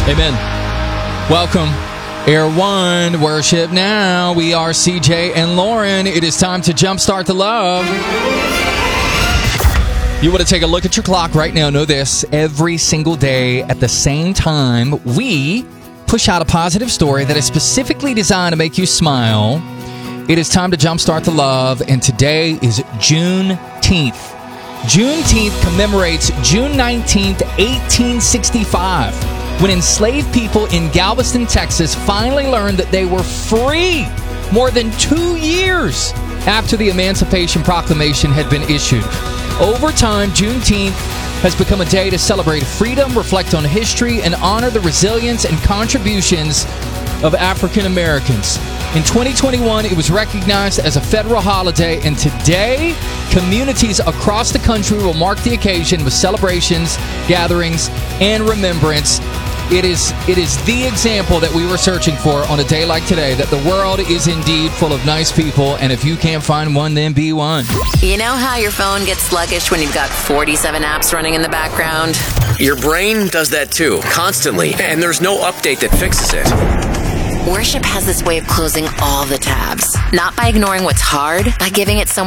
Amen. Welcome, Air One, worship now. We are CJ and Lauren. It is time to jumpstart the love. You want to take a look at your clock right now. Know this. Every single day at the same time, we push out a positive story that is specifically designed to make you smile. It is time to jumpstart the love, and today is Juneteenth. Juneteenth commemorates June 19th, 1865, when enslaved people in Galveston, Texas finally learned that they were free more than 2 years after the Emancipation Proclamation had been issued. Over time, Juneteenth has become a day to celebrate freedom, reflect on history, and honor the resilience and contributions of African Americans. In 2021, it was recognized as a federal holiday, and today, communities across the country will mark the occasion with celebrations, gatherings, and remembrance. It is the example that we were searching for on a day like today, that the world is indeed full of nice people, and if you can't find one, then be one. You know how your phone gets sluggish when you've got 47 apps running in the background? Your brain does that too, constantly, and there's no update that fixes it. Worship has this way of closing all the tabs. Not by ignoring what's hard, by giving it so much